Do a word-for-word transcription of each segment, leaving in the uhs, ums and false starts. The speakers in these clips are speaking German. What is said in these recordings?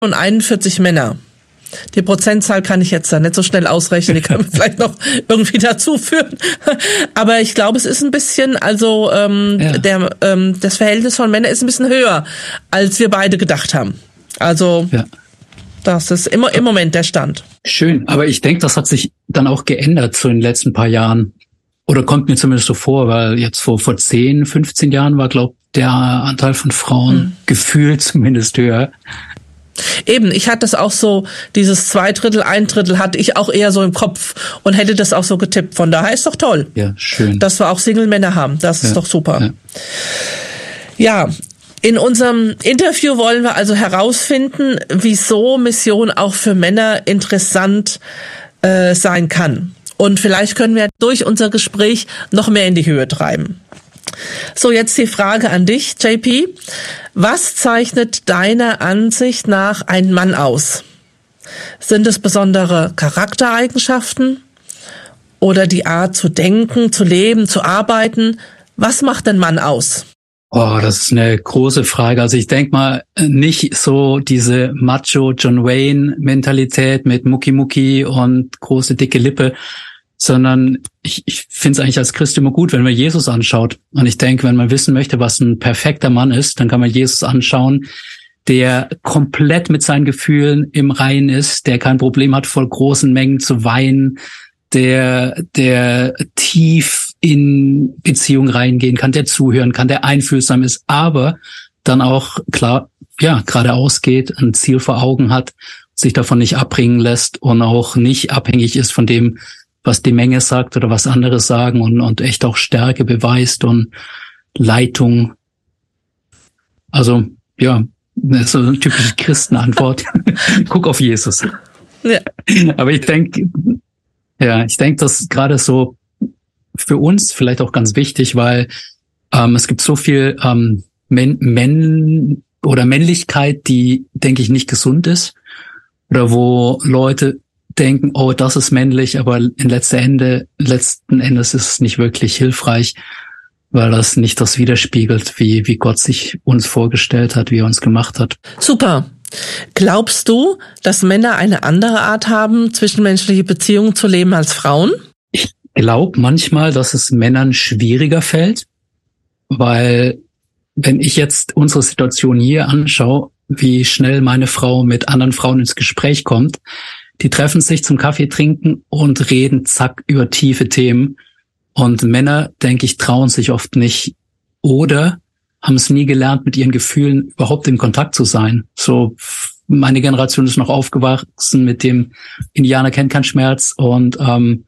und einundvierzig Männer. Die Prozentzahl kann ich jetzt da nicht so schnell ausrechnen, die kann man vielleicht noch irgendwie dazu führen. Aber ich glaube, es ist ein bisschen, also ähm, ja. der ähm, das Verhältnis von Männern ist ein bisschen höher, als wir beide gedacht haben. Also ja. Das ist immer im Moment der Stand. Schön, aber ich denke, das hat sich dann auch geändert so in den letzten paar Jahren. Oder kommt mir zumindest so vor, weil jetzt vor vor zehn, fünfzehn Jahren war, glaube ich, der Anteil von Frauen hm. gefühlt zumindest höher. Eben, ich hatte das auch so, dieses zwei Drittel, ein Drittel hatte ich auch eher so im Kopf und hätte das auch so getippt. Von daher ist doch toll. Ja, schön. Dass wir auch Single-Männer haben. Das ja, ist doch super. Ja. ja, in unserem Interview wollen wir also herausfinden, wieso Mission auch für Männer interessant äh, sein kann. Und vielleicht können wir durch unser Gespräch noch mehr in die Höhe treiben. So, jetzt die Frage an dich, J P. Was zeichnet deiner Ansicht nach einen Mann aus? Sind es besondere Charaktereigenschaften oder die Art zu denken, zu leben, zu arbeiten? Was macht ein Mann aus? Oh, das ist eine große Frage. Also ich denke mal, nicht so diese Macho-John Wayne-Mentalität mit Mucki Mucki und große dicke Lippe, sondern ich, ich finde es eigentlich als Christ immer gut, wenn man Jesus anschaut. Und ich denke, wenn man wissen möchte, was ein perfekter Mann ist, dann kann man Jesus anschauen, der komplett mit seinen Gefühlen im Reinen ist, der kein Problem hat, voll großen Mengen zu weinen, der der tief in Beziehung reingehen kann, der zuhören kann, der einfühlsam ist, aber dann auch klar, ja, geradeaus geht, ein Ziel vor Augen hat, sich davon nicht abbringen lässt und auch nicht abhängig ist von dem, was die Menge sagt oder was andere sagen und, und echt auch Stärke beweist und Leitung. Also, ja, das ist so eine typische Christenantwort. Guck auf Jesus. Ja. Aber ich denke, ja, ich denke, das ist gerade so für uns vielleicht auch ganz wichtig, weil ähm, es gibt so viel ähm, Män- Männ- oder Männlichkeit, die, denke ich, nicht gesund ist. Oder wo Leute denken, oh, das ist männlich, aber in letzter Ende, letzten Endes ist es nicht wirklich hilfreich, weil das nicht das widerspiegelt, wie, wie Gott sich uns vorgestellt hat, wie er uns gemacht hat. Super. Glaubst du, dass Männer eine andere Art haben, zwischenmenschliche Beziehungen zu leben als Frauen? Ich glaube manchmal, dass es Männern schwieriger fällt, weil wenn ich jetzt unsere Situation hier anschaue, wie schnell meine Frau mit anderen Frauen ins Gespräch kommt, die treffen sich zum Kaffee trinken und reden zack über tiefe Themen. Und Männer, denke ich, trauen sich oft nicht oder haben es nie gelernt, mit ihren Gefühlen überhaupt in Kontakt zu sein. So, meine Generation ist noch aufgewachsen mit dem Indianer kennt keinen Schmerz und ähm,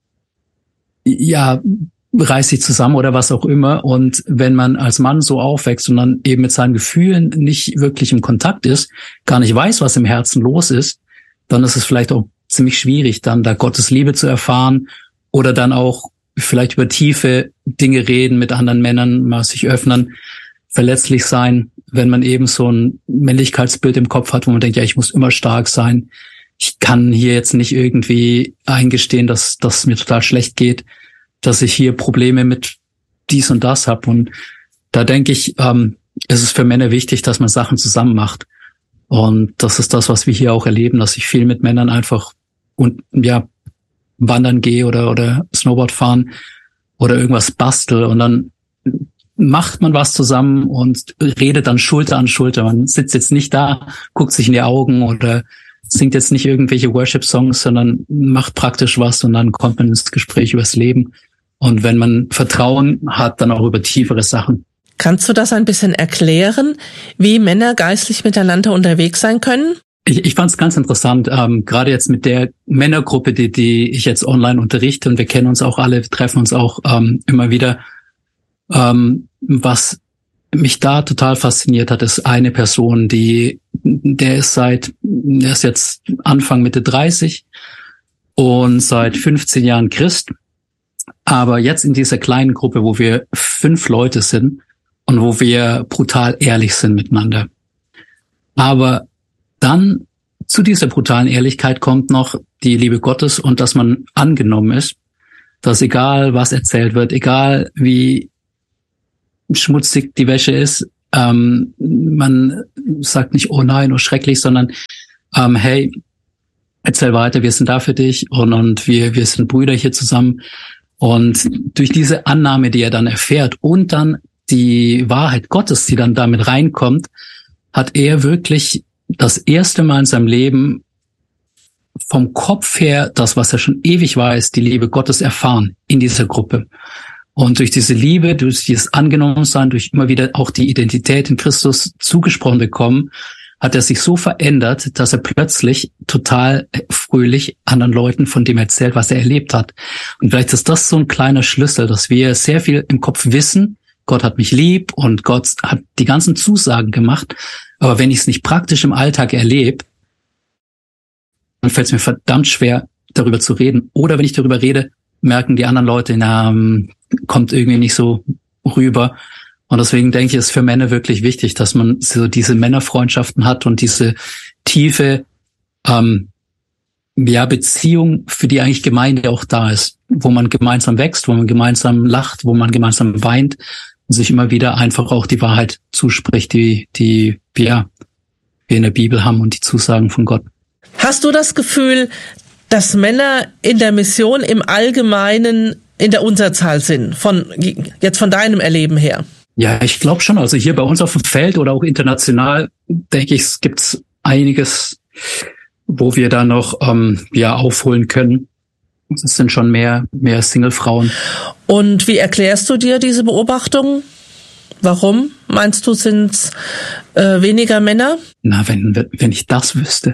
ja, reißt sich zusammen oder was auch immer. Und wenn man als Mann so aufwächst und dann eben mit seinen Gefühlen nicht wirklich im Kontakt ist, gar nicht weiß, was im Herzen los ist, dann ist es vielleicht auch ziemlich schwierig, dann da Gottes Liebe zu erfahren oder dann auch vielleicht über tiefe Dinge reden mit anderen Männern, mal sich öffnen, verletzlich sein, wenn man eben so ein Männlichkeitsbild im Kopf hat, wo man denkt, ja, ich muss immer stark sein. Ich kann hier jetzt nicht irgendwie eingestehen, dass das mir total schlecht geht, dass ich hier Probleme mit dies und das habe. Und da denke ich, ähm, es ist für Männer wichtig, dass man Sachen zusammen macht. Und das ist das, was wir hier auch erleben, dass ich viel mit Männern einfach und ja wandern gehe oder oder Snowboard fahren oder irgendwas bastel und dann macht man was zusammen und redet dann Schulter an Schulter. Man sitzt jetzt nicht da, guckt sich in die Augen oder singt jetzt nicht irgendwelche Worship-Songs, sondern macht praktisch was und dann kommt man ins Gespräch übers Leben. Und wenn man Vertrauen hat, dann auch über tiefere Sachen. Kannst du das ein bisschen erklären, wie Männer geistlich miteinander unterwegs sein können? Ich, ich fand es ganz interessant, ähm, gerade jetzt mit der Männergruppe, die, die ich jetzt online unterrichte und wir kennen uns auch alle, wir treffen uns auch ähm, immer wieder. Ähm, was mich da total fasziniert hat, ist eine Person, die, der ist seit, der ist jetzt Anfang Mitte dreißig und seit fünfzehn Jahren Christ. Aber jetzt in dieser kleinen Gruppe, wo wir fünf Leute sind, und wo wir brutal ehrlich sind miteinander. Aber dann zu dieser brutalen Ehrlichkeit kommt noch die Liebe Gottes und dass man angenommen ist, dass egal was erzählt wird, egal wie schmutzig die Wäsche ist, äh, ähm, man sagt nicht, oh nein, oh schrecklich, sondern ähm, hey, erzähl weiter, wir sind da für dich und, und wir, wir sind Brüder hier zusammen. Und durch diese Annahme, die er dann erfährt und dann die Wahrheit Gottes, die dann damit reinkommt, hat er wirklich das erste Mal in seinem Leben vom Kopf her das, was er schon ewig weiß, die Liebe Gottes erfahren in dieser Gruppe. Und durch diese Liebe, durch dieses Angenommensein, durch immer wieder auch die Identität in Christus zugesprochen bekommen, hat er sich so verändert, dass er plötzlich total fröhlich anderen Leuten von dem erzählt, was er erlebt hat. Und vielleicht ist das so ein kleiner Schlüssel, dass wir sehr viel im Kopf wissen, Gott hat mich lieb und Gott hat die ganzen Zusagen gemacht, aber wenn ich es nicht praktisch im Alltag erlebe, dann fällt es mir verdammt schwer, darüber zu reden. Oder wenn ich darüber rede, merken die anderen Leute, na, kommt irgendwie nicht so rüber. Und deswegen denke ich, ist für Männer wirklich wichtig, dass man so diese Männerfreundschaften hat und diese tiefe ähm, ja, Beziehung, für die eigentlich Gemeinde auch da ist, wo man gemeinsam wächst, wo man gemeinsam lacht, wo man gemeinsam weint und sich immer wieder einfach auch die Wahrheit zuspricht, die, die ja, wir in der Bibel haben und die Zusagen von Gott. Hast du das Gefühl, dass Männer in der Mission im Allgemeinen in der Unterzahl sind, von jetzt von deinem Erleben her? Ja, ich glaube schon. Also hier bei uns auf dem Feld oder auch international, denke ich, es gibt einiges, wo wir da noch ähm, ja aufholen können. Es sind schon mehr mehr Single-Frauen. Und wie erklärst du dir diese Beobachtung? Warum, meinst du, sind es äh, weniger Männer? Na, wenn wenn ich das wüsste.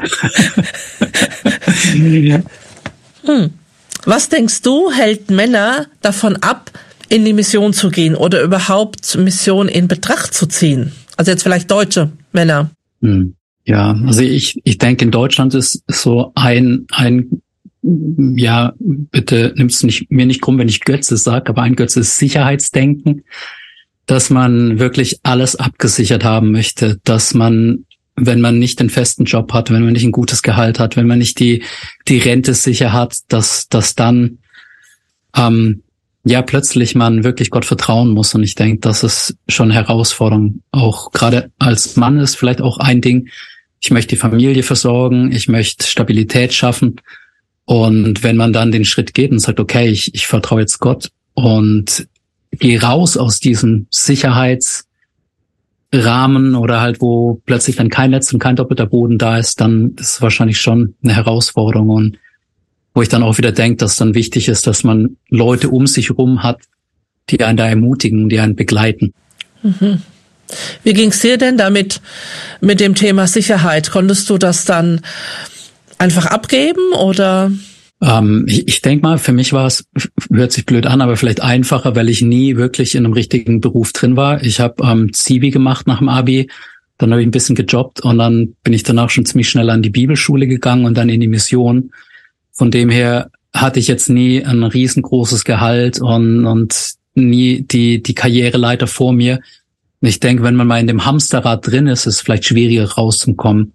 hm. Was denkst du, hält Männer davon ab, in die Mission zu gehen oder überhaupt Mission in Betracht zu ziehen? Also jetzt vielleicht deutsche Männer. Hm. Ja, also ich ich denke, in Deutschland ist so ein ein ja, bitte nimm's nicht mir nicht krumm, wenn ich Götze sage, aber ein Götze ist Sicherheitsdenken, dass man wirklich alles abgesichert haben möchte, dass man, wenn man nicht den festen Job hat, wenn man nicht ein gutes Gehalt hat, wenn man nicht die die Rente sicher hat, dass dass dann ähm, ja plötzlich man wirklich Gott vertrauen muss. Und ich denke, das ist schon eine Herausforderung. Auch gerade als Mann ist vielleicht auch ein Ding, ich möchte die Familie versorgen, ich möchte Stabilität schaffen. Und wenn man dann den Schritt geht und sagt, okay, ich, ich vertraue jetzt Gott und gehe raus aus diesem Sicherheitsrahmen oder halt, wo plötzlich dann kein Netz und kein doppelter Boden da ist, dann ist es wahrscheinlich schon eine Herausforderung. Und wo ich dann auch wieder denke, dass dann wichtig ist, dass man Leute um sich herum hat, die einen da ermutigen, die einen begleiten. Mhm. Wie ging's dir denn damit mit dem Thema Sicherheit? Konntest du das dann einfach abgeben oder? Ähm, ich ich denke mal, für mich war es, hört sich blöd an, aber vielleicht einfacher, weil ich nie wirklich in einem richtigen Beruf drin war. Ich habe ähm, Zivi gemacht nach dem Abi, dann habe ich ein bisschen gejobbt und dann bin ich danach schon ziemlich schnell an die Bibelschule gegangen und dann in die Mission. Von dem her hatte ich jetzt nie ein riesengroßes Gehalt und, und nie die die Karriereleiter vor mir. Und ich denke, wenn man mal in dem Hamsterrad drin ist, ist es vielleicht schwieriger rauszukommen.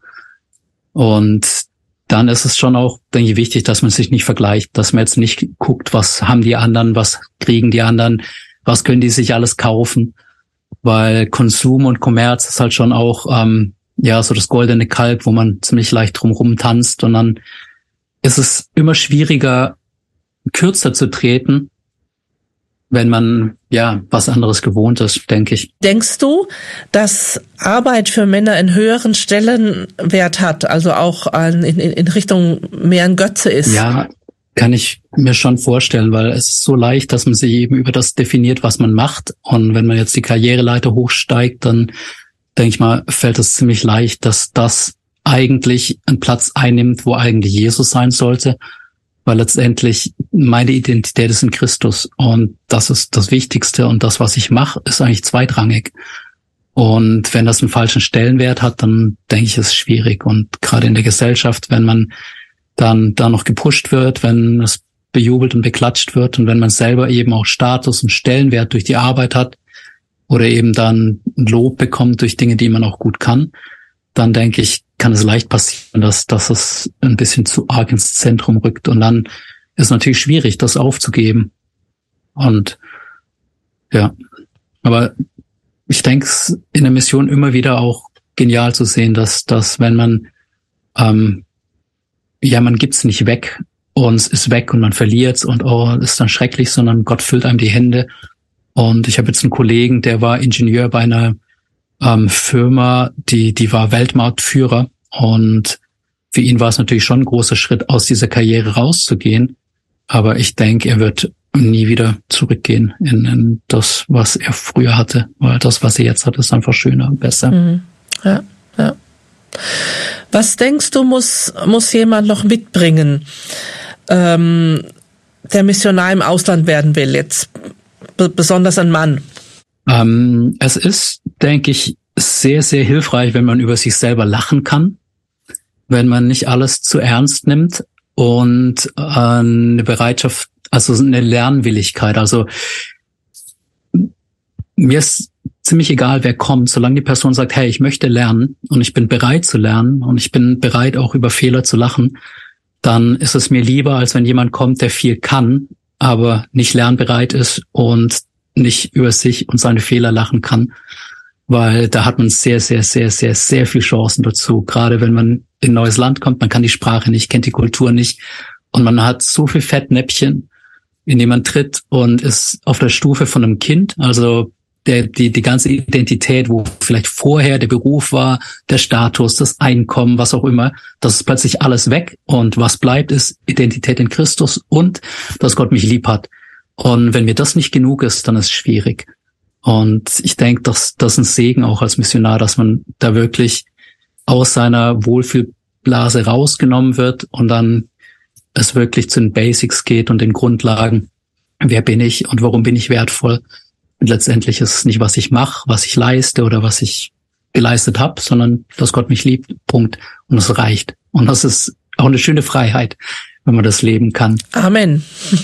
Und dann ist es schon auch, denke ich, wichtig, dass man sich nicht vergleicht, dass man jetzt nicht guckt, was haben die anderen, was kriegen die anderen, was können die sich alles kaufen, weil Konsum und Kommerz ist halt schon auch ähm, ja so das goldene Kalb, wo man ziemlich leicht drumherum tanzt und dann ist es immer schwieriger, kürzer zu treten, wenn man ja was anderes gewohnt ist, denke ich. Denkst du, dass Arbeit für Männer einen höheren Stellenwert hat, also auch in, in, in Richtung mehr ein Götze ist? Ja, kann ich mir schon vorstellen, weil es ist so leicht, dass man sich eben über das definiert, was man macht. Und wenn man jetzt die Karriereleiter hochsteigt, dann denke ich mal, fällt es ziemlich leicht, dass das eigentlich einen Platz einnimmt, wo eigentlich Jesus sein sollte. Weil letztendlich meine Identität ist in Christus und das ist das Wichtigste und das, was ich mache, ist eigentlich zweitrangig. Und wenn das einen falschen Stellenwert hat, dann denke ich, ist es schwierig. Und gerade in der Gesellschaft, wenn man dann da noch gepusht wird, wenn es bejubelt und beklatscht wird und wenn man selber eben auch Status und Stellenwert durch die Arbeit hat oder eben dann Lob bekommt durch Dinge, die man auch gut kann, dann denke ich, kann es leicht passieren, dass, dass es ein bisschen zu arg ins Zentrum rückt. Und dann ist es natürlich schwierig, das aufzugeben. Und ja, aber ich denke, es in der Mission immer wieder auch genial zu sehen, dass, dass wenn man, ähm, ja, man gibt's nicht weg und es ist weg und man verliert's und oh, ist dann schrecklich, sondern Gott füllt einem die Hände. Und ich habe jetzt einen Kollegen, der war Ingenieur bei einer ähm, Firma, die, die war Weltmarktführer, und für ihn war es natürlich schon ein großer Schritt, aus dieser Karriere rauszugehen. Aber ich denke, er wird nie wieder zurückgehen in, in das, was er früher hatte. Weil das, was er jetzt hat, ist einfach schöner und besser. Mhm. Ja, ja. Was denkst du, muss, muss jemand noch mitbringen, ähm, der Missionar im Ausland werden will, jetzt b- besonders ein Mann? Ähm, es ist, denke ich, sehr, sehr hilfreich, wenn man über sich selber lachen kann, wenn man nicht alles zu ernst nimmt, und äh, eine Bereitschaft, also eine Lernwilligkeit. Also mir ist ziemlich egal, wer kommt, solange die Person sagt, hey, ich möchte lernen und ich bin bereit zu lernen und ich bin bereit, auch über Fehler zu lachen, dann ist es mir lieber, als wenn jemand kommt, der viel kann, aber nicht lernbereit ist und nicht über sich und seine Fehler lachen kann. Weil da hat man sehr, sehr, sehr, sehr, sehr viel Chancen dazu. Gerade wenn man in ein neues Land kommt, man kann die Sprache nicht, kennt die Kultur nicht, und man hat so viel Fettnäpfchen, in dem man tritt, und ist auf der Stufe von einem Kind. Also der, die, die ganze Identität, wo vielleicht vorher der Beruf war, der Status, das Einkommen, was auch immer, das ist plötzlich alles weg. Und was bleibt, ist Identität in Christus und dass Gott mich lieb hat. Und wenn mir das nicht genug ist, dann ist es schwierig. Und ich denke, dass das ist ein Segen auch als Missionar, dass man da wirklich aus seiner Wohlfühlblase rausgenommen wird und dann es wirklich zu den Basics geht und den Grundlagen. Wer bin ich und warum bin ich wertvoll? Und letztendlich ist es nicht, was ich mache, was ich leiste oder was ich geleistet habe, sondern dass Gott mich liebt. Punkt. Und es reicht. Und das ist auch eine schöne Freiheit, wenn man das leben kann. Amen.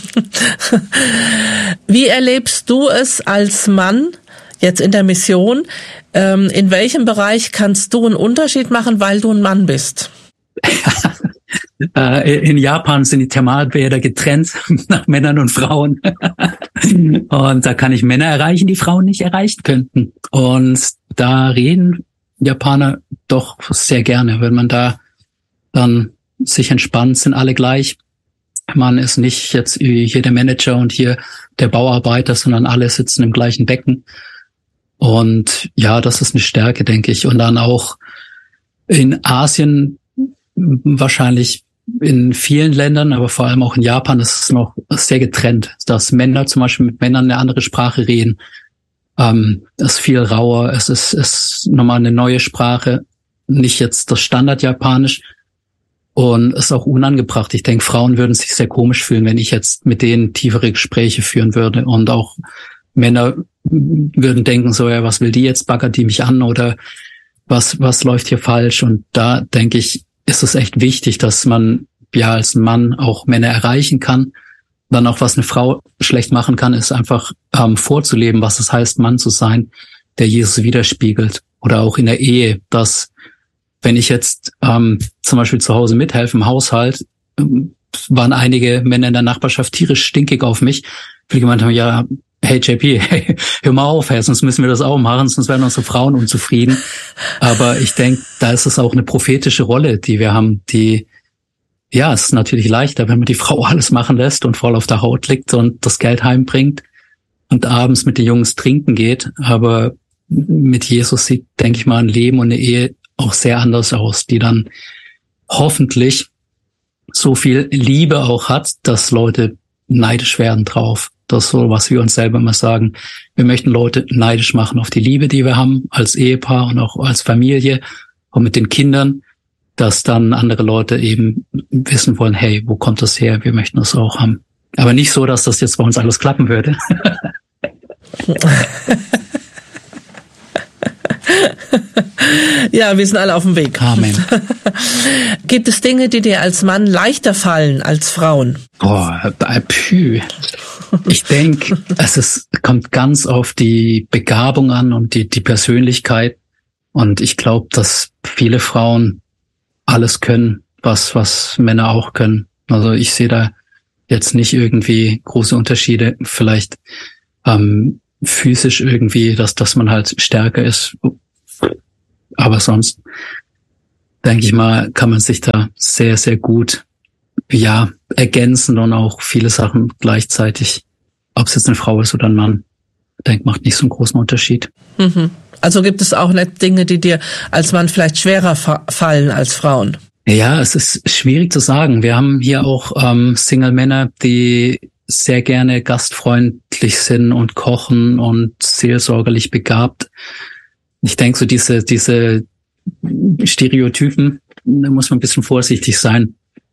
Wie erlebst du es als Mann jetzt in der Mission? Ähm, in welchem Bereich kannst du einen Unterschied machen, weil du ein Mann bist? In Japan sind die Thermalbäder getrennt nach Männern und Frauen. Und da kann ich Männer erreichen, die Frauen nicht erreichen könnten. Und da reden Japaner doch sehr gerne, wenn man da dann sich entspannt, sind alle gleich. Man ist nicht jetzt hier der Manager und hier der Bauarbeiter, sondern alle sitzen im gleichen Becken. Und ja, das ist eine Stärke, denke ich. Und dann auch in Asien, wahrscheinlich in vielen Ländern, aber vor allem auch in Japan, ist es noch sehr getrennt, dass Männer zum Beispiel mit Männern eine andere Sprache reden. Ähm, es ist viel rauer, es ist, es ist nochmal eine neue Sprache, nicht jetzt das Standard-Japanisch. Und es ist auch unangebracht. Ich denke, Frauen würden sich sehr komisch fühlen, wenn ich jetzt mit denen tiefere Gespräche führen würde. Und auch Männer würden denken so, ja, was will die jetzt? Baggert die mich an? Oder was, was läuft hier falsch? Und da denke ich, ist es echt wichtig, dass man ja als Mann auch Männer erreichen kann. Dann auch, was eine Frau schlecht machen kann, ist einfach ähm, vorzuleben, was es heißt, Mann zu sein, der Jesus widerspiegelt. Oder auch in der Ehe, dass wenn ich jetzt ähm, zum Beispiel zu Hause mithelfe im Haushalt, ähm, waren einige Männer in der Nachbarschaft tierisch stinkig auf mich, weil die gemeint haben, ja, hey J P, hey, hör mal auf, hey, sonst müssen wir das auch machen, sonst werden unsere Frauen unzufrieden. Aber ich denke, da ist es auch eine prophetische Rolle, die wir haben, die, ja, es ist natürlich leichter, wenn man die Frau alles machen lässt und voll auf der Haut liegt und das Geld heimbringt und abends mit den Jungs trinken geht. Aber mit Jesus sieht, denke ich mal, ein Leben und eine Ehe auch sehr anders aus, die dann hoffentlich so viel Liebe auch hat, dass Leute neidisch werden drauf. Das ist so, was wir uns selber immer sagen. Wir möchten Leute neidisch machen auf die Liebe, die wir haben als Ehepaar und auch als Familie und mit den Kindern, dass dann andere Leute eben wissen wollen, hey, wo kommt das her? Wir möchten das auch haben. Aber nicht so, dass das jetzt bei uns alles klappen würde. Ja, wir sind alle auf dem Weg. Amen. Gibt es Dinge, die dir als Mann leichter fallen als Frauen? Boah, pü. Ich denke, es ist, kommt ganz auf die Begabung an und die, die Persönlichkeit. Und ich glaube, dass viele Frauen alles können, was, was Männer auch können. Also ich sehe da jetzt nicht irgendwie große Unterschiede. Vielleicht ähm, physisch irgendwie, dass, dass man halt stärker ist. Aber sonst, denke ich mal, kann man sich da sehr, sehr gut, ja, ergänzen und auch viele Sachen gleichzeitig. Ob es jetzt eine Frau ist oder ein Mann, ich denke, macht nicht so einen großen Unterschied. Mhm. Also gibt es auch nicht Dinge, die dir als Mann vielleicht schwerer fa- fallen als Frauen? Ja, es ist schwierig zu sagen. Wir haben hier auch ähm, Single-Männer, die sehr gerne gastfreundlich sind und kochen und seelsorgerlich begabt. Ich denke, so diese diese Stereotypen, da muss man ein bisschen vorsichtig sein.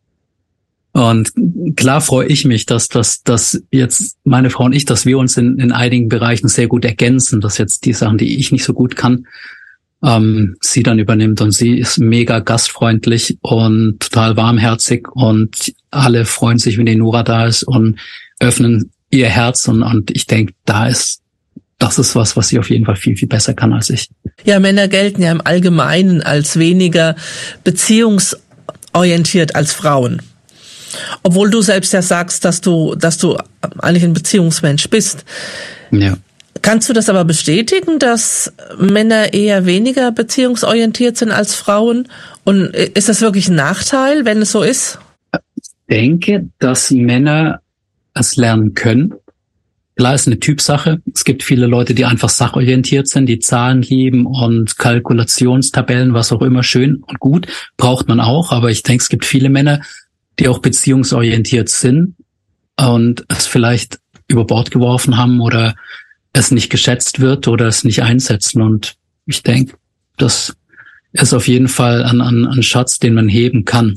Und klar freue ich mich, dass dass dass jetzt meine Frau und ich, dass wir uns in in einigen Bereichen sehr gut ergänzen, dass jetzt die Sachen, die ich nicht so gut kann, ähm, sie dann übernimmt. Und sie ist mega gastfreundlich und total warmherzig und alle freuen sich, wenn die Nora da ist und öffnen ihr Herz. Und, und ich denke, da ist das ist was, was sie auf jeden Fall viel, viel besser kann als ich. Ja, Männer gelten ja im Allgemeinen als weniger beziehungsorientiert als Frauen. Obwohl du selbst ja sagst, dass du, dass du eigentlich ein Beziehungsmensch bist. Ja. Kannst du das aber bestätigen, dass Männer eher weniger beziehungsorientiert sind als Frauen? Und ist das wirklich ein Nachteil, wenn es so ist? Ich denke, dass Männer es lernen können. Klar, ist eine Typsache. Es gibt viele Leute, die einfach sachorientiert sind, die Zahlen lieben und Kalkulationstabellen, was auch immer, schön und gut, braucht man auch. Aber ich denke, es gibt viele Männer, die auch beziehungsorientiert sind und es vielleicht über Bord geworfen haben oder es nicht geschätzt wird oder es nicht einsetzen. Und ich denke, das ist auf jeden Fall ein, ein, ein Schatz, den man heben kann.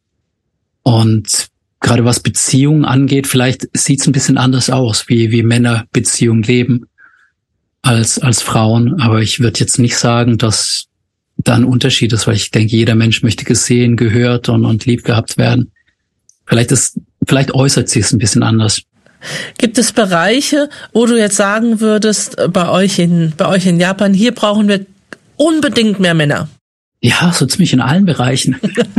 Und gerade was Beziehungen angeht, vielleicht sieht es ein bisschen anders aus, wie wie Männer Beziehungen leben als als Frauen. Aber ich würde jetzt nicht sagen, dass da ein Unterschied ist, weil ich denke, jeder Mensch möchte gesehen, gehört und, und lieb gehabt werden. Vielleicht ist, vielleicht äußert sich es ein bisschen anders. Gibt es Bereiche, wo du jetzt sagen würdest, bei euch in, bei euch in Japan, hier brauchen wir unbedingt mehr Männer? Ja, so ziemlich in allen Bereichen.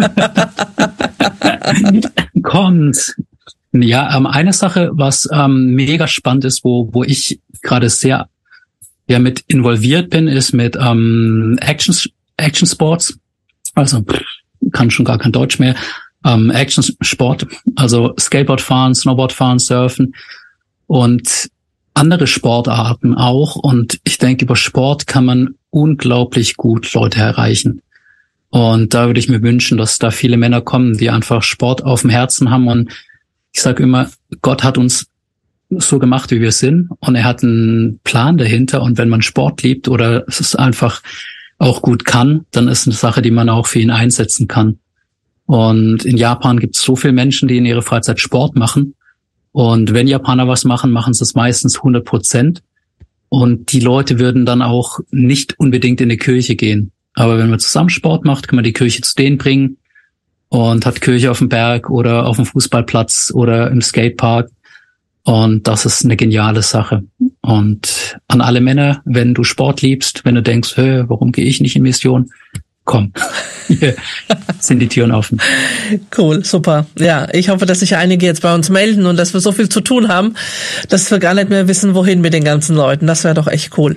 Kommt. Ja, ähm, eine Sache, was ähm, mega spannend ist, wo wo ich gerade sehr ja mit involviert bin, ist mit ähm, Action Action Sports. Also kann schon gar kein Deutsch mehr. Ähm, Action Sport, also Skateboard fahren, Snowboard fahren, Surfen und andere Sportarten auch. Und ich denke, über Sport kann man unglaublich gut Leute erreichen. Und da würde ich mir wünschen, dass da viele Männer kommen, die einfach Sport auf dem Herzen haben. Und ich sage immer, Gott hat uns so gemacht, wie wir sind. Und er hat einen Plan dahinter. Und wenn man Sport liebt oder es einfach auch gut kann, dann ist eine Sache, die man auch für ihn einsetzen kann. Und in Japan gibt es so viele Menschen, die in ihrer Freizeit Sport machen. Und wenn Japaner was machen, machen sie es meistens hundert Prozent. Und die Leute würden dann auch nicht unbedingt in die Kirche gehen. Aber wenn man zusammen Sport macht, kann man die Kirche zu denen bringen und hat Kirche auf dem Berg oder auf dem Fußballplatz oder im Skatepark. Und das ist eine geniale Sache. Und an alle Männer, wenn du Sport liebst, wenn du denkst, hey, warum gehe ich nicht in Mission? Komm, hier sind die Türen offen. Cool, super. Ja, ich hoffe, dass sich einige jetzt bei uns melden und dass wir so viel zu tun haben, dass wir gar nicht mehr wissen, wohin mit den ganzen Leuten. Das wäre doch echt cool.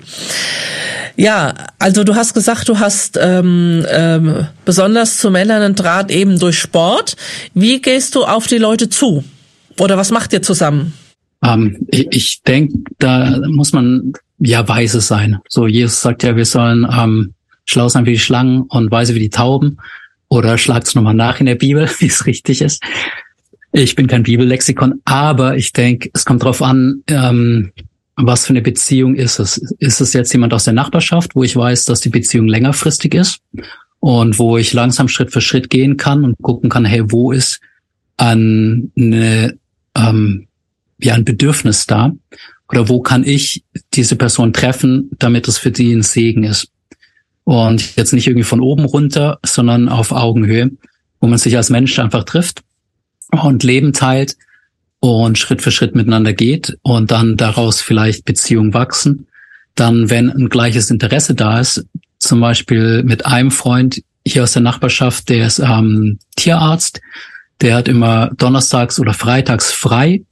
Ja, also du hast gesagt, du hast ähm, ähm, besonders zu Männern einen Draht eben durch Sport. Wie gehst du auf die Leute zu? Oder was macht ihr zusammen? Ähm, ich ich denke, da muss man ja weise sein. So, Jesus sagt ja, wir sollen ähm, schlau sein wie die Schlangen und weise wie die Tauben. Oder schlagt's nochmal nach in der Bibel, wie es richtig ist. Ich bin kein Bibellexikon, aber ich denke, es kommt drauf an, ähm, was für eine Beziehung ist es. Ist es jetzt jemand aus der Nachbarschaft, wo ich weiß, dass die Beziehung längerfristig ist und wo ich langsam Schritt für Schritt gehen kann und gucken kann, hey, wo ist ein, eine, ähm, ja, ein Bedürfnis da? Oder wo kann ich diese Person treffen, damit es für die ein Segen ist? Und jetzt nicht irgendwie von oben runter, sondern auf Augenhöhe, wo man sich als Mensch einfach trifft und Leben teilt und Schritt für Schritt miteinander geht und dann daraus vielleicht Beziehungen wachsen. Dann, wenn ein gleiches Interesse da ist, zum Beispiel mit einem Freund hier aus der Nachbarschaft, der ist ähm, Tierarzt, der hat immer donnerstags oder freitags frei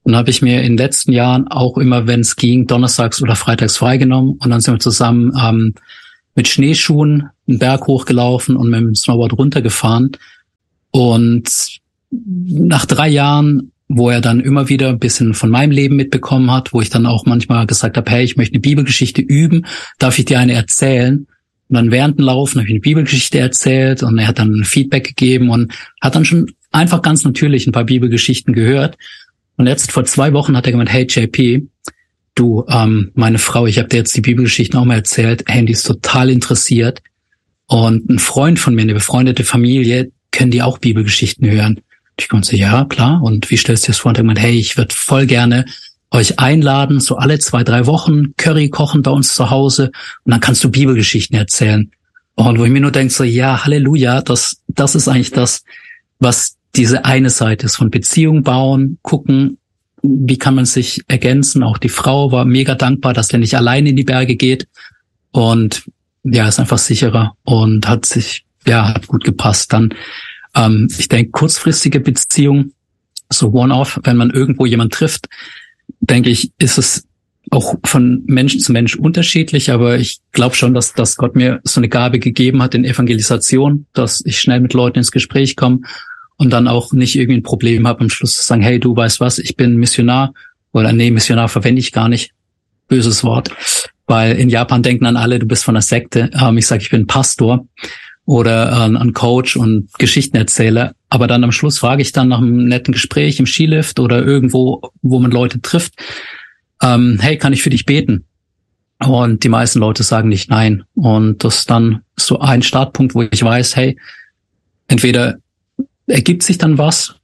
Dann habe ich mir in den letzten Jahren auch immer, wenn es ging, donnerstags oder freitags freigenommen und dann sind wir zusammen ähm, mit Schneeschuhen einen Berg hochgelaufen und mit dem Snowboard runtergefahren. Und nach drei Jahren, wo er dann immer wieder ein bisschen von meinem Leben mitbekommen hat, wo ich dann auch manchmal gesagt habe, hey, ich möchte eine Bibelgeschichte üben, darf ich dir eine erzählen? Und dann während dem Laufen habe ich eine Bibelgeschichte erzählt und er hat dann Feedback gegeben und hat dann schon einfach ganz natürlich ein paar Bibelgeschichten gehört. Und jetzt vor zwei Wochen hat er gemeint, hey J P, du, ähm, meine Frau, ich habe dir jetzt die Bibelgeschichten auch mal erzählt, hey, die ist total interessiert. Und ein Freund von mir, eine befreundete Familie, können die auch Bibelgeschichten hören? Ich konnte so, ja, klar. Und wie stellst du dir das vor? Und er meinte, hey, ich würde voll gerne euch einladen, so alle zwei, drei Wochen Curry kochen bei uns zu Hause und dann kannst du Bibelgeschichten erzählen. Und wo ich mir nur denke, so, ja, Halleluja, das, das ist eigentlich das, was diese eine Seite ist, von Beziehung bauen, gucken, wie kann man sich ergänzen. Auch die Frau war mega dankbar, dass der nicht allein in die Berge geht und ja, ist einfach sicherer und hat sich, ja, hat gut gepasst. Dann, ähm, ich denke, kurzfristige Beziehung, so One-Off, wenn man irgendwo jemand trifft, denke ich, ist es auch von Mensch zu Mensch unterschiedlich, aber ich glaube schon, dass, dass Gott mir so eine Gabe gegeben hat in Evangelisation, dass ich schnell mit Leuten ins Gespräch komme und dann auch nicht irgendwie ein Problem habe, am Schluss zu sagen, hey, du weißt was, ich bin Missionar, oder nee, Missionar verwende ich gar nicht, böses Wort, weil in Japan denken dann alle, du bist von einer Sekte. Ähm, ich sage, ich bin Pastor oder äh, ein Coach und Geschichtenerzähler, aber dann am Schluss frage ich dann nach einem netten Gespräch im Skilift oder irgendwo, wo man Leute trifft, ähm, hey, kann ich für dich beten? Und die meisten Leute sagen nicht nein. Und das ist dann so ein Startpunkt, wo ich weiß, hey, entweder ergibt sich dann was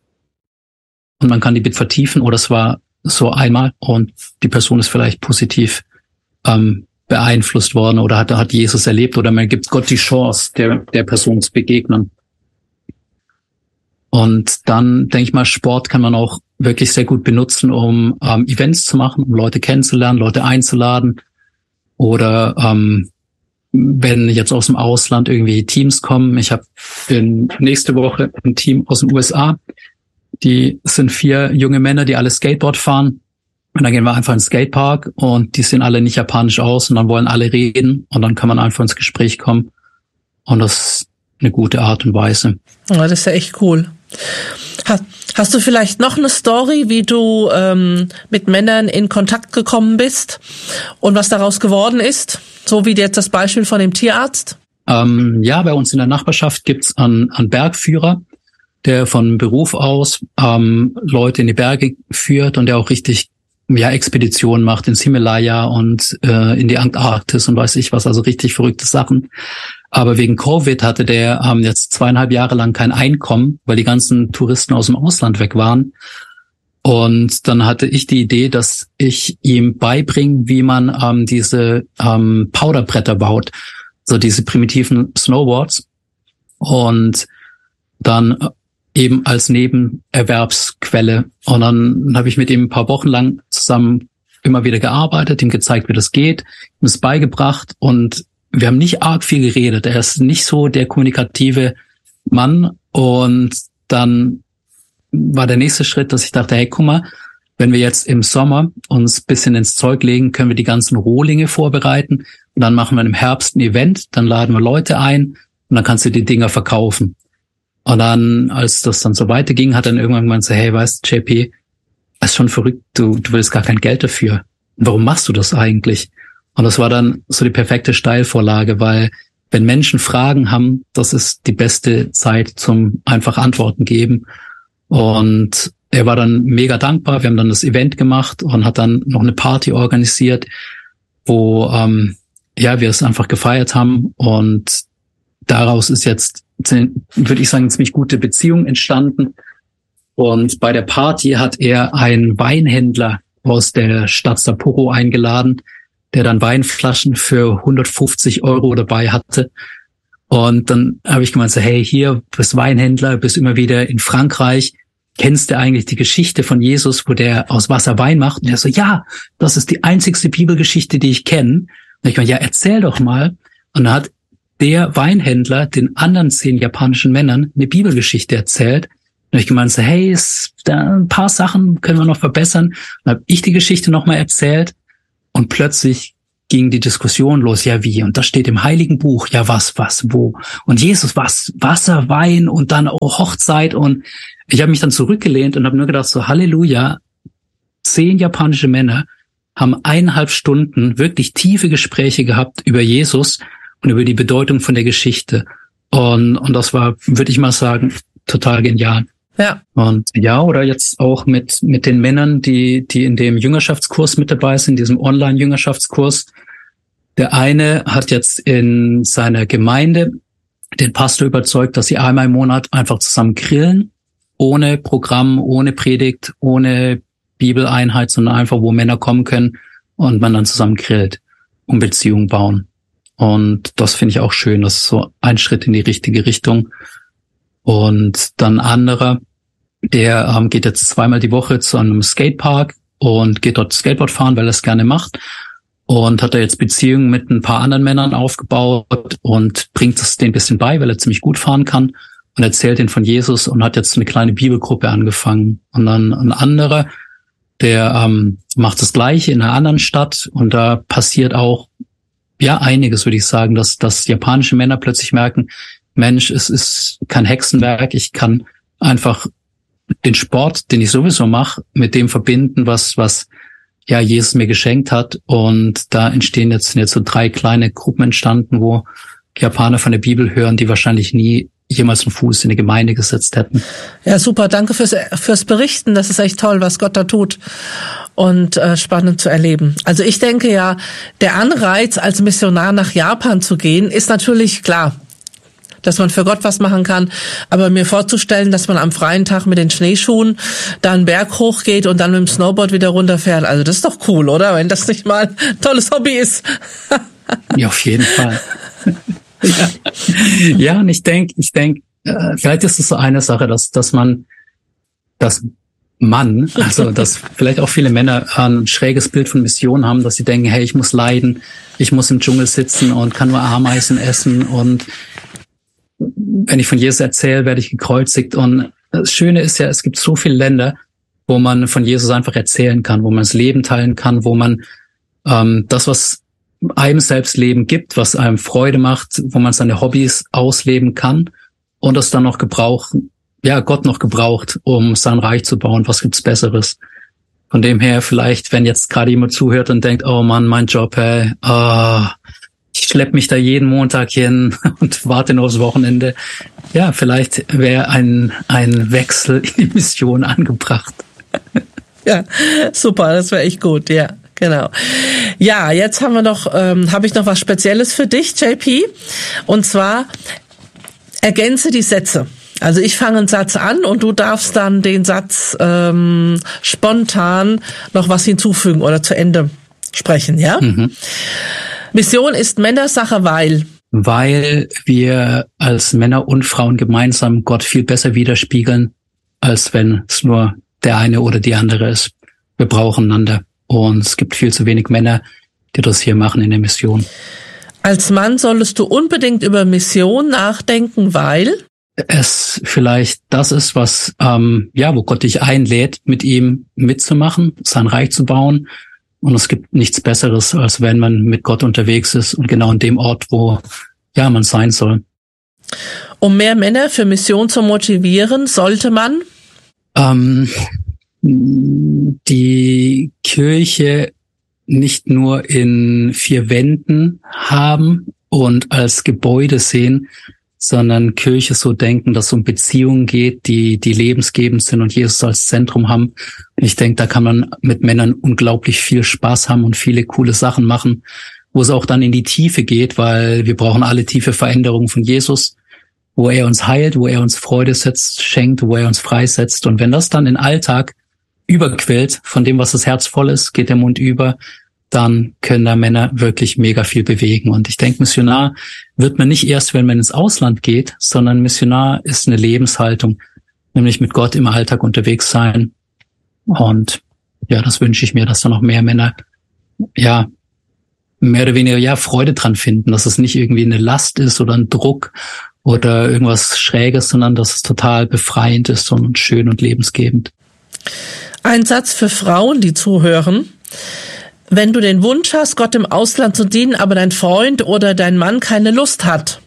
und man kann die Bitte vertiefen oder es war so einmal und die Person ist vielleicht positiv ähm, beeinflusst worden oder hat, hat Jesus erlebt oder man gibt Gott die Chance, der, der Person zu begegnen. Und dann, denke ich mal, Sport kann man auch wirklich sehr gut benutzen, um ähm, Events zu machen, um Leute kennenzulernen, Leute einzuladen oder ähm, wenn jetzt aus dem Ausland irgendwie Teams kommen. Ich habe nächste Woche ein Team aus den U S A. Die sind vier junge Männer, die alle Skateboard fahren. Und dann gehen wir einfach ins Skatepark und die sehen alle nicht japanisch aus und dann wollen alle reden und dann kann man einfach ins Gespräch kommen. Und das ist eine gute Art und Weise. Ja, das ist ja echt cool. Hast, hast du vielleicht noch eine Story, wie du ähm, mit Männern in Kontakt gekommen bist und was daraus geworden ist? So wie jetzt das Beispiel von dem Tierarzt? Ähm, ja, bei uns in der Nachbarschaft gibt's einen, einen Bergführer, der von Beruf aus ähm, Leute in die Berge führt und der auch richtig ja Expeditionen macht ins Himalaya und äh, in die Antarktis und weiß ich was, also richtig verrückte Sachen. Aber wegen Covid hatte der ähm, jetzt zweieinhalb Jahre lang kein Einkommen, weil die ganzen Touristen aus dem Ausland weg waren. Und dann hatte ich die Idee, dass ich ihm beibringe, wie man ähm, diese ähm, Powderbretter baut, so diese primitiven Snowboards. Und dann eben als Nebenerwerbsquelle. Und dann habe ich mit ihm ein paar Wochen lang zusammen immer wieder gearbeitet, ihm gezeigt, wie das geht, ihm es beigebracht und wir haben nicht arg viel geredet. Er ist nicht so der kommunikative Mann. Und dann war der nächste Schritt, dass ich dachte, hey, guck mal, wenn wir jetzt im Sommer uns ein bisschen ins Zeug legen, können wir die ganzen Rohlinge vorbereiten und dann machen wir im Herbst ein Event, dann laden wir Leute ein und dann kannst du die Dinger verkaufen. Und dann, als das dann so weiterging, hat dann irgendwann gemeint, so, hey, weißt du, J P, das ist schon verrückt, du, du willst gar kein Geld dafür. Warum machst du das eigentlich? Und das war dann so die perfekte Steilvorlage, weil wenn Menschen Fragen haben, das ist die beste Zeit zum einfach Antworten geben. Und er war dann mega dankbar. Wir haben dann das Event gemacht und hat dann noch eine Party organisiert, wo ähm, ja wir es einfach gefeiert haben. Und daraus ist jetzt, würde ich sagen, eine ziemlich gute Beziehung entstanden. Und bei der Party hat er einen Weinhändler aus der Stadt Sapporo eingeladen, der dann Weinflaschen für hundertfünfzig Euro dabei hatte. Und dann habe ich gemeint, so, hey, hier, du bist Weinhändler, bist immer wieder in Frankreich. Kennst du eigentlich die Geschichte von Jesus, wo der aus Wasser Wein macht? Und er so, ja, das ist die einzigste Bibelgeschichte, die ich kenne. Und ich meine, ja, erzähl doch mal. Und dann hat der Weinhändler den anderen zehn japanischen Männern eine Bibelgeschichte erzählt. habe ich gemeint, so, hey, ist da ein paar Sachen können wir noch verbessern. Dann habe ich die Geschichte nochmal erzählt und plötzlich ging die Diskussion los, ja wie, und das steht im Heiligen Buch, ja was, was, wo, und Jesus, was, Wasser, Wein und dann auch Hochzeit, und ich habe mich dann zurückgelehnt und habe nur gedacht, so Halleluja, zehn japanische Männer haben eineinhalb Stunden wirklich tiefe Gespräche gehabt über Jesus und über die Bedeutung von der Geschichte, und und das war, würde ich mal sagen, total genial. Ja. Und ja, oder jetzt auch mit mit den Männern, die die in dem Jüngerschaftskurs mit dabei sind, diesem Online-Jüngerschaftskurs. Der eine hat jetzt in seiner Gemeinde den Pastor überzeugt, dass sie einmal im Monat einfach zusammen grillen, ohne Programm, ohne Predigt, ohne Bibeleinheit, sondern einfach, wo Männer kommen können und man dann zusammen grillt und Beziehungen bauen. Und das finde ich auch schön. Das ist so ein Schritt in die richtige Richtung. Und dann anderer, der ähm, geht jetzt zweimal die Woche zu einem Skatepark und geht dort Skateboard fahren, weil er es gerne macht. Und hat da jetzt Beziehungen mit ein paar anderen Männern aufgebaut und bringt es denen ein bisschen bei, weil er ziemlich gut fahren kann. Und erzählt ihnen von Jesus und hat jetzt eine kleine Bibelgruppe angefangen. Und dann ein anderer, der ähm, macht das Gleiche in einer anderen Stadt. Und da passiert auch ja einiges, würde ich sagen, dass, dass japanische Männer plötzlich merken, Mensch, es ist kein Hexenwerk, ich kann einfach den Sport, den ich sowieso mache, mit dem verbinden, was was ja Jesus mir geschenkt hat. Und da entstehen jetzt, sind jetzt so drei kleine Gruppen entstanden, wo Japaner von der Bibel hören, die wahrscheinlich nie jemals einen Fuß in eine Gemeinde gesetzt hätten. Ja, super, danke fürs fürs Berichten, das ist echt toll, was Gott da tut, und äh, spannend zu erleben. Also ich denke ja, der Anreiz, als Missionar nach Japan zu gehen, ist natürlich klar, dass man für Gott was machen kann, aber mir vorzustellen, dass man am freien Tag mit den Schneeschuhen da einen Berg hochgeht und dann mit dem Snowboard wieder runterfährt, also das ist doch cool, oder? Wenn das nicht mal ein tolles Hobby ist. Ja, auf jeden Fall. Ja. Ja, und ich denke, ich denke, äh, vielleicht ist es so eine Sache, dass dass man, dass man, also dass vielleicht auch viele Männer ein schräges Bild von Mission haben, dass sie denken, hey, ich muss leiden, ich muss im Dschungel sitzen und kann nur Ameisen essen, und wenn ich von Jesus erzähle, werde ich gekreuzigt. Und das Schöne ist ja, es gibt so viele Länder, wo man von Jesus einfach erzählen kann, wo man das Leben teilen kann, wo man ähm, das, was einem selbst Leben gibt, was einem Freude macht, wo man seine Hobbys ausleben kann und das dann noch gebraucht, ja, Gott noch gebraucht, um sein Reich zu bauen. Was gibt's Besseres? Von dem her vielleicht, wenn jetzt gerade jemand zuhört und denkt, oh Mann, mein Job, hey, oh, ich schlepp mich da jeden Montag hin und warte nur aufs Wochenende. Ja, vielleicht wäre ein ein Wechsel in die Mission angebracht. Ja, super, das wäre echt gut, ja. Genau. Ja, jetzt haben wir noch, ähm, habe ich noch was Spezielles für dich, J P. Und zwar ergänze die Sätze. Also ich fange einen Satz an und du darfst dann den Satz ähm, spontan noch was hinzufügen oder zu Ende sprechen, ja? Mhm. Mission ist Männersache, weil? Weil wir als Männer und Frauen gemeinsam Gott viel besser widerspiegeln, als wenn es nur der eine oder die andere ist. Wir brauchen einander. Und es gibt viel zu wenig Männer, die das hier machen in der Mission. Als Mann solltest du unbedingt über Mission nachdenken, weil es vielleicht das ist, was ähm, ja, wo Gott dich einlädt, mit ihm mitzumachen, sein Reich zu bauen. Und es gibt nichts Besseres, als wenn man mit Gott unterwegs ist und genau an dem Ort, wo ja man sein soll. Um mehr Männer für Mission zu motivieren, sollte man ähm, die Kirche nicht nur in vier Wänden haben und als Gebäude sehen, sondern Kirche so denken, dass es um Beziehungen geht, die die lebensgebend sind und Jesus als Zentrum haben. Ich denke, da kann man mit Männern unglaublich viel Spaß haben und viele coole Sachen machen, wo es auch dann in die Tiefe geht, weil wir brauchen alle tiefe Veränderungen von Jesus, wo er uns heilt, wo er uns Freude setzt, schenkt, wo er uns freisetzt. Und wenn das dann in Alltag überquillt von dem, was das Herz voll ist, geht der Mund über, dann können da Männer wirklich mega viel bewegen. Und ich denke, Missionar wird man nicht erst, wenn man ins Ausland geht, sondern Missionar ist eine Lebenshaltung, nämlich mit Gott im Alltag unterwegs sein. Und ja, das wünsche ich mir, dass da noch mehr Männer, ja, mehr oder weniger, ja, Freude dran finden, dass es nicht irgendwie eine Last ist oder ein Druck oder irgendwas Schräges, sondern dass es total befreiend ist und schön und lebensgebend. Ein Satz für Frauen, die zuhören. Wenn du den Wunsch hast, Gott im Ausland zu dienen, aber dein Freund oder dein Mann keine Lust hat.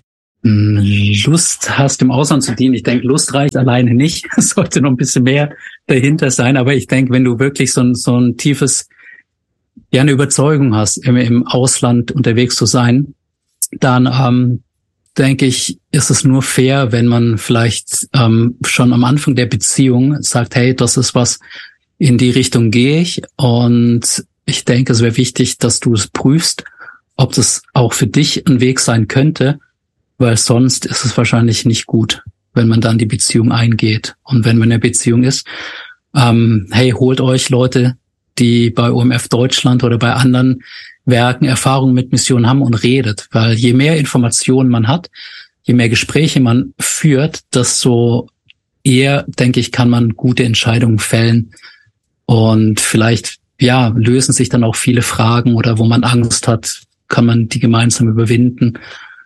Lust hast, im Ausland zu dienen. Ich denke, Lust reicht alleine nicht. Es sollte noch ein bisschen mehr dahinter sein. Aber ich denke, wenn du wirklich so ein, so ein tiefes, ja, eine Überzeugung hast, im, im Ausland unterwegs zu sein, dann ähm, denke ich, ist es nur fair, wenn man vielleicht ähm, schon am Anfang der Beziehung sagt, hey, das ist was, in die Richtung gehe ich. Und ich denke, es wäre wichtig, dass du es prüfst, ob das auch für dich ein Weg sein könnte, weil sonst ist es wahrscheinlich nicht gut, wenn man dann die Beziehung eingeht. Und wenn man in einer Beziehung ist, ähm, hey, holt euch Leute, die bei O M F Deutschland oder bei anderen Werken Erfahrung mit Mission haben und redet. Weil je mehr Informationen man hat, je mehr Gespräche man führt, desto eher, denke ich, kann man gute Entscheidungen fällen. Und vielleicht, ja, lösen sich dann auch viele Fragen oder wo man Angst hat, kann man die gemeinsam überwinden.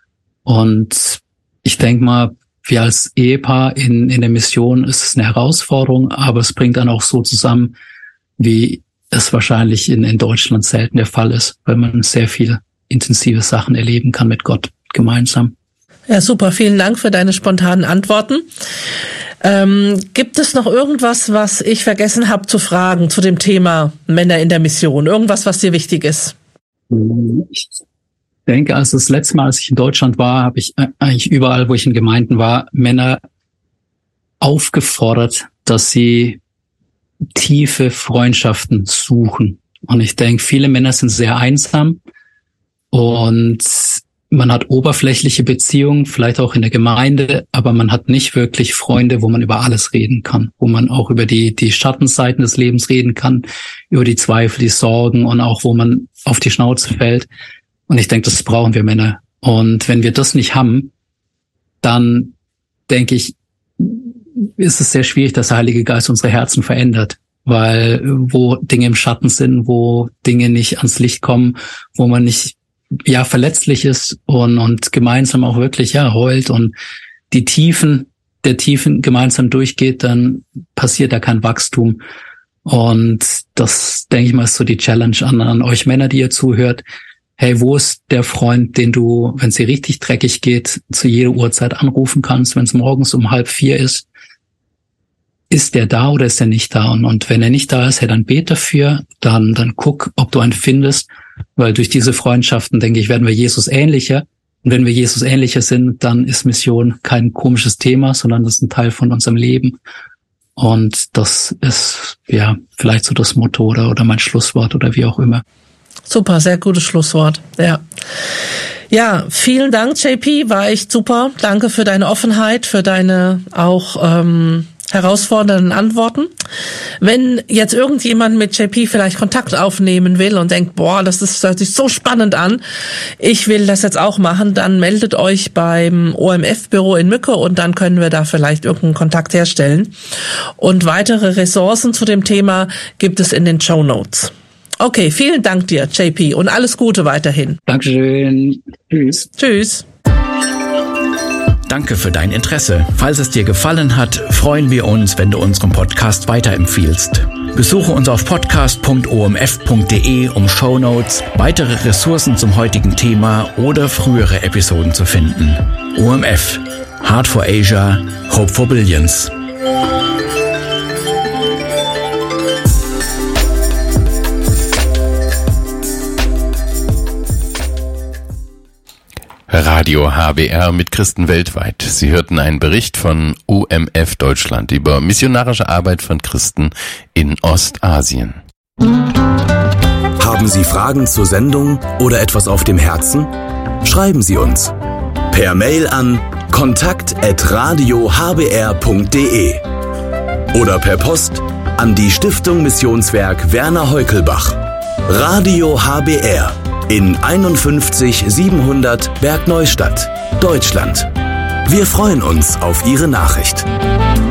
Und ich denke mal, wir als Ehepaar in, in der Mission ist es eine Herausforderung, aber es bringt dann auch so zusammen, wie es wahrscheinlich in, in Deutschland selten der Fall ist, weil man sehr viele intensive Sachen erleben kann mit Gott gemeinsam. Ja, super. Vielen Dank für deine spontanen Antworten. Ähm, gibt es noch irgendwas, was ich vergessen habe zu fragen zu dem Thema Männer in der Mission? Irgendwas, was dir wichtig ist? Ich denke, als das letzte Mal, als ich in Deutschland war, habe ich eigentlich überall, wo ich in Gemeinden war, Männer aufgefordert, dass sie tiefe Freundschaften suchen. Und ich denke, viele Männer sind sehr einsam und man hat oberflächliche Beziehungen, vielleicht auch in der Gemeinde, aber man hat nicht wirklich Freunde, wo man über alles reden kann, wo man auch über die, die Schattenseiten des Lebens reden kann, über die Zweifel, die Sorgen und auch, wo man auf die Schnauze fällt. Und ich denke, das brauchen wir Männer. Und wenn wir das nicht haben, dann denke ich, ist es sehr schwierig, dass der Heilige Geist unsere Herzen verändert. Weil wo Dinge im Schatten sind, wo Dinge nicht ans Licht kommen, wo man nicht ja verletzlich ist und, und gemeinsam auch wirklich ja heult und die Tiefen der Tiefen gemeinsam durchgeht, dann passiert da kein Wachstum. Und das, denke ich mal, ist so die Challenge an, an euch Männer, die ihr zuhört. Hey, wo ist der Freund, den du, wenn es dir richtig dreckig geht, zu jeder Uhrzeit anrufen kannst, wenn es morgens um halb vier ist? Ist der da oder ist er nicht da? Und, und wenn er nicht da ist, hey, dann bet dafür, dann, dann guck, ob du einen findest, weil durch diese Freundschaften, denke ich, werden wir Jesus ähnlicher. Und wenn wir Jesus ähnlicher sind, dann ist Mission kein komisches Thema, sondern das ist ein Teil von unserem Leben. Und das ist, ja, vielleicht so das Motto oder, oder mein Schlusswort oder wie auch immer. Super, sehr gutes Schlusswort, ja. Ja, vielen Dank, J P, war echt super. Danke für deine Offenheit, für deine auch ähm, herausfordernden Antworten. Wenn jetzt irgendjemand mit J P vielleicht Kontakt aufnehmen will und denkt, boah, das ist, das hört sich so spannend an, ich will das jetzt auch machen, dann meldet euch beim O M F-Büro in Mücke und dann können wir da vielleicht irgendeinen Kontakt herstellen. Und weitere Ressourcen zu dem Thema gibt es in den Shownotes. Okay, vielen Dank dir, J P, und alles Gute weiterhin. Dankeschön. Tschüss. Tschüss. Danke für dein Interesse. Falls es dir gefallen hat, freuen wir uns, wenn du unseren Podcast weiterempfiehlst. Besuche uns auf podcast punkt o m f punkt d e, um Shownotes, weitere Ressourcen zum heutigen Thema oder frühere Episoden zu finden. O M F. Heart for Asia, Hope for Billions. Radio H B R mit Christen weltweit. Sie hörten einen Bericht von O M F Deutschland über missionarische Arbeit von Christen in Ostasien. Haben Sie Fragen zur Sendung oder etwas auf dem Herzen? Schreiben Sie uns per Mail an kontakt at radio h b r punkt d e oder per Post an die Stiftung Missionswerk Werner Heukelbach. Radio H B R in einundfünfzig siebenhundert Bergneustadt, Deutschland. Wir freuen uns auf Ihre Nachricht.